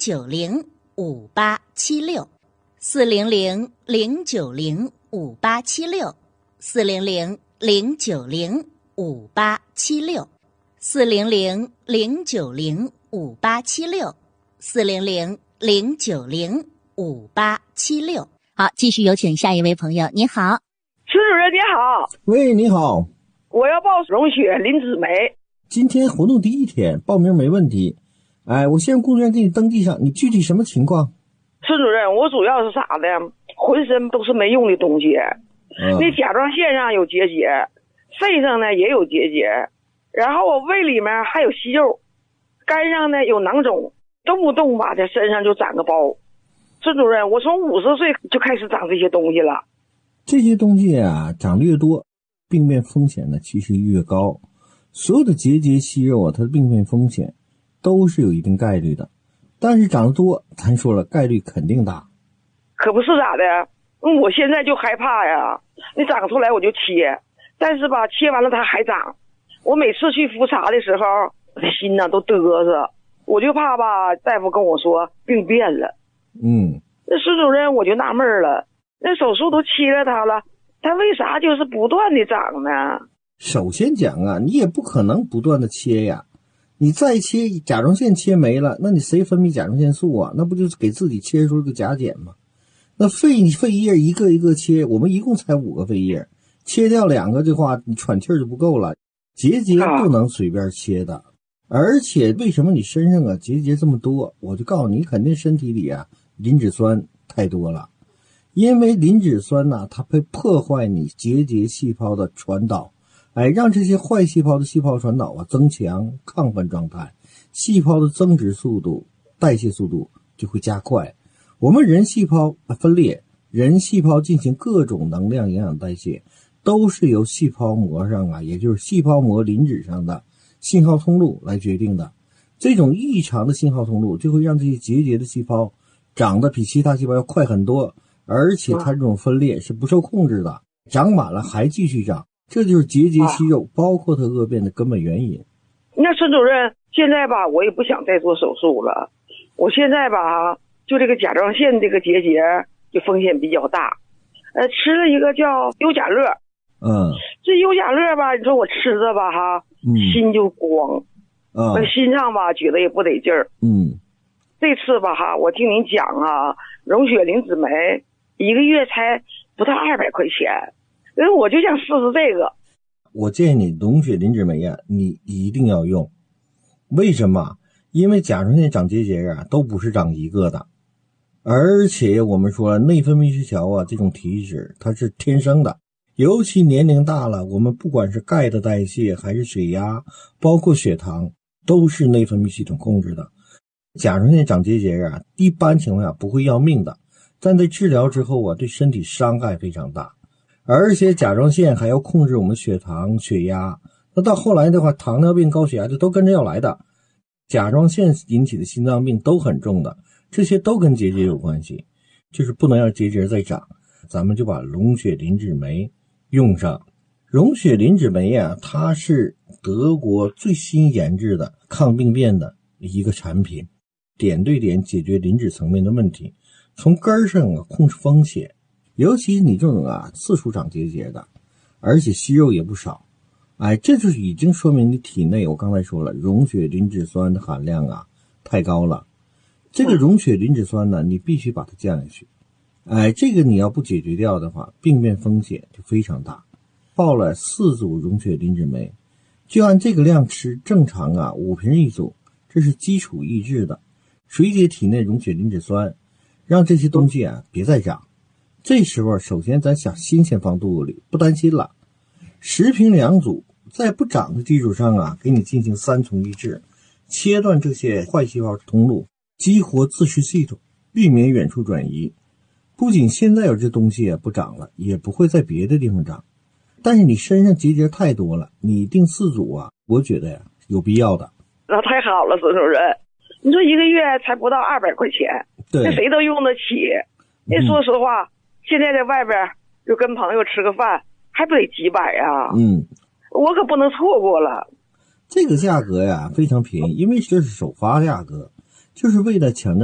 400-090-5876，400-090-5876，400-090-5876。好，继续有请下一位朋友。你好， 孙主任你好。 喂，你好， 我要报溶血磷脂酶。 今天活动第一天，报名没问题。我先让工作人员给你登记上，你具体什么情况？ 孙主任，我主要是啥的，浑身都是没用的东西。那甲状腺上有结节，肺上呢也有结节，然后我胃里面还有息肉，肝上呢有囊肿，动不动吧在身上就长个包。孙主任，我从50岁就开始长这些东西了。 这些东西啊，长得越多，病变风险呢其实越高。所有的结节息肉啊，它的病变风险都是有一定概率的，但是长得多，咱说了，概率肯定大。 可不是咋的，我现在就害怕呀。你长出来我就切，但是吧，切完了它还长。我每次去复查的时候，我的心呐都嘚瑟，我就怕吧，大夫跟我说病变了。那孙主任，我就纳闷了，那手术都切了它了，它为啥就是不断的长呢？ 首先讲啊，你也不可能不断的切呀。你再切，甲状腺切没了，那你谁分泌甲状腺素啊？那不就是给自己切出个甲减吗？那肺叶一个一个切，我们一共才5个肺叶，切掉2个的话，你喘气儿就不够了。结节不能随便切的。而且为什么你身上啊结节这么多？我就告诉你，肯定身体里啊磷脂酸太多了。因为磷脂酸呢，它会破坏你结节细胞的传导，让这些坏细胞的细胞传导啊增强亢奋状态，细胞的增殖速度、代谢速度就会加快。我们人细胞分裂，人细胞进行各种能量营养代谢，都是由细胞膜上啊，也就是细胞膜磷脂上的信号通路来决定的。这种异常的信号通路就会让这些结节的细胞长得比其他细胞要快很多，而且它这种分裂是不受控制的，长满了还继续长，这就是结节息肉包括它恶变的根本原因。 那孙主任，现在吧我也不想再做手术了，我现在吧就这个甲状腺这个结节就风险比较大，吃了一个叫优甲乐。这优甲乐吧，你说我吃着吧心就光，心脏吧觉得也不得劲儿。这次吧我听您讲溶血磷脂酶1个月才不到200块钱，我就想试试这个。 我建议你溶血磷脂酶啊，你一定要用。为什么？因为甲状腺长结节啊都不是长一个的，而且我们说内分泌失调啊，这种体质它是天生的，尤其年龄大了，我们不管是钙的代谢还是血压，包括血糖，都是内分泌系统控制的。甲状腺长结节啊，一般情况下不会要命的，但在治疗之后啊，对身体伤害非常大。而且甲状腺还要控制我们血糖、血压，那到后来的话，糖尿病、高血压就都跟着要来的。甲状腺引起的心脏病都很重的，这些都跟结节有关系，就是不能让结节再长。咱们就把溶血磷脂酶用上。溶血磷脂酶啊，它是德国最新研制的抗病变的一个产品，点对点解决磷脂层面的问题，从根上控制风险。尤其你这种次数长结节的，而且息肉也不少，这就是已经说明你体内，我刚才说了，溶血磷脂酸的含量太高了。这个溶血磷脂酸呢，你必须把它降下去。这个你要不解决掉的话，病变风险就非常大。报了4组溶血磷脂酶，就按这个量吃，正常5瓶一组，这是基础抑制的，水解体内溶血磷脂酸，让这些东西别再长。这时候首先咱想新鲜放肚子里，不担心了。10瓶2组，在不长的基础上给你进行3重抑制，切断这些坏细胞通路，激活自噬系统，避免远处转移。不仅现在有这东西不长了，也不会在别的地方长。但是你身上结节太多了，你定4组我觉得有必要的。 那太好了，孙主任，你说1个月才不到200块钱， 对， 那谁都用得起。那说实话，现在在外边就跟朋友吃个饭，还不得几百啊？我可不能错过了。 这个价格非常便宜，因为这是首发价格，就是为了抢占